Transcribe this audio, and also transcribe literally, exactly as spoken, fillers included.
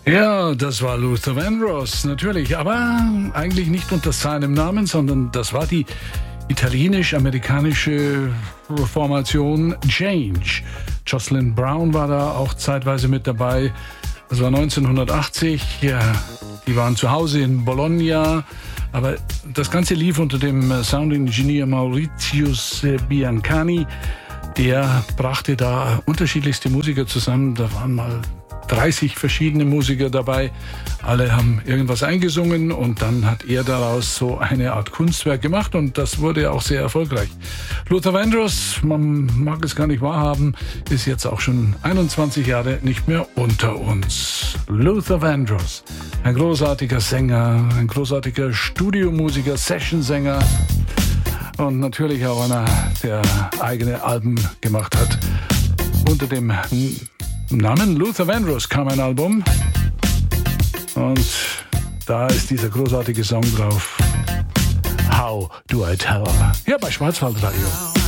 Ja, das war Luther Vandross, natürlich, aber eigentlich nicht unter seinem Namen, sondern das war die italienisch-amerikanische Formation Change. Jocelyn Brown war da auch zeitweise mit dabei. Das war neunzehnhundertachtzig. Ja, die waren zu Hause in Bologna. Aber das Ganze lief unter dem Soundingenieur Mauritius Biancani. Der brachte da unterschiedlichste Musiker zusammen. Da waren mal dreißig verschiedene Musiker dabei. Alle haben irgendwas eingesungen und dann hat er daraus so eine Art Kunstwerk gemacht und das wurde auch sehr erfolgreich. Luther Vandross, man mag es gar nicht wahrhaben, ist jetzt auch schon einundzwanzig Jahre nicht mehr unter uns. Luther Vandross, ein großartiger Sänger, ein großartiger Studiomusiker, Sessionsänger und natürlich auch einer, der eigene Alben gemacht hat. Unter dem Namen Luther Vandross kam ein Album und da ist dieser großartige Song drauf. How Do I Tell Her? Hier bei Schwarzwaldradio.